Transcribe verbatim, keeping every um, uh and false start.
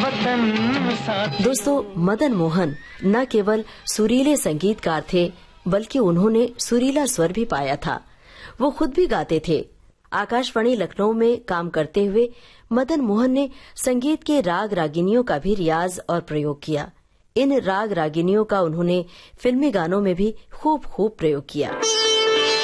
वतन साथी। दोस्तों, मदन मोहन न केवल सुरीले संगीतकार थे बल्कि उन्होंने सुरीला स्वर भी पाया था। वो खुद भी गाते थे। आकाशवाणी लखनऊ में काम करते हुए मदन मोहन ने संगीत के राग रागिनियों का भी रियाज और प्रयोग किया। इन राग रागिनियों का उन्होंने फिल्मी गानों में भी खूब खूब प्रयोग किया।